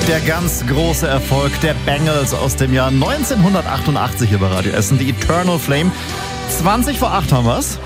Der ganz große Erfolg der Bengals aus dem Jahr 1988 hier bei Radio Essen, die Eternal Flame. 20 vor 8 haben wir's.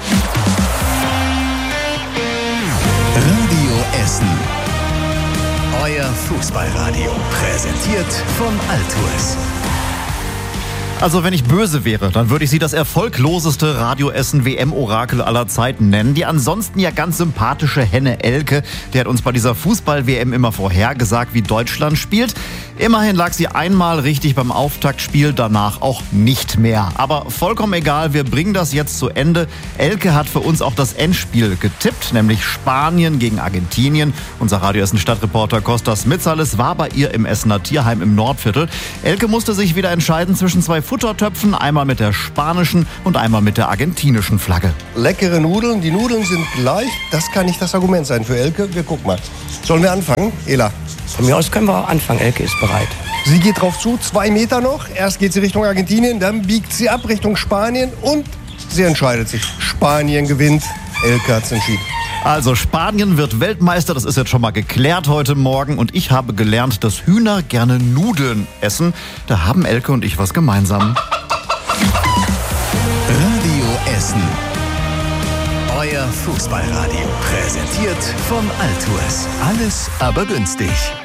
Radio Essen. Euer Fußballradio. Präsentiert von Altours. Also wenn ich böse wäre, dann würde ich sie das erfolgloseste Radio Essen WM-Orakel aller Zeiten nennen. Die ansonsten ja ganz sympathische Henne Elke, die hat uns bei dieser Fußball-WM immer vorhergesagt, wie Deutschland spielt. Immerhin lag sie einmal richtig beim Auftaktspiel, danach auch nicht mehr. Aber vollkommen egal, wir bringen das jetzt zu Ende. Elke hat für uns auch das Endspiel getippt, nämlich Spanien gegen Argentinien. Unser Radio Essen Stadtreporter Kostas Mitsales war bei ihr im Essener Tierheim im Nordviertel. Elke musste sich wieder entscheiden zwischen zwei Futtertöpfen, einmal mit der spanischen und einmal mit der argentinischen Flagge. Leckere Nudeln, die Nudeln sind gleich. Das kann nicht das Argument sein für Elke. Wir gucken mal. Sollen wir anfangen, Ela? Von mir aus können wir anfangen. Elke ist bereit. Sie geht drauf zu, 2 Meter noch. Erst geht sie Richtung Argentinien, dann biegt sie ab Richtung Spanien und sie entscheidet sich. Spanien gewinnt. Elke hat's entschieden. Also Spanien wird Weltmeister, das ist jetzt schon mal geklärt heute Morgen. Und ich habe gelernt, dass Hühner gerne Nudeln essen. Da haben Elke und ich was gemeinsam. Radio Essen. Euer Fußballradio. Präsentiert von Altours. Alles aber günstig.